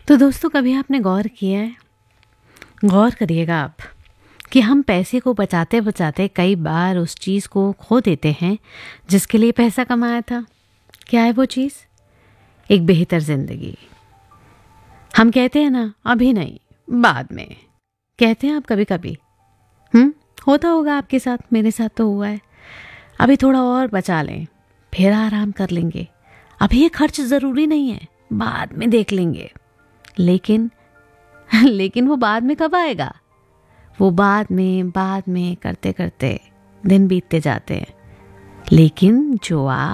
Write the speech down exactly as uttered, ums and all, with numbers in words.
तो दोस्तों, कभी आपने गौर किया है, गौर करिएगा आप, कि हम पैसे को बचाते बचाते कई बार उस चीज़ को खो देते हैं जिसके लिए पैसा कमाया था। क्या है वो चीज़? एक बेहतर ज़िंदगी। हम कहते हैं ना, अभी नहीं, बाद में। कहते हैं आप कभी कभी। हम्म होता होगा आपके साथ, मेरे साथ तो हुआ है। अभी थोड़ा और बचा लें, फिर आराम कर लेंगे। अभी ये खर्च ज़रूरी नहीं है, बाद में देख लेंगे। लेकिन लेकिन वो बाद में कब आएगा? वो बाद में बाद में करते करते दिन बीतते जाते हैं। लेकिन जो आप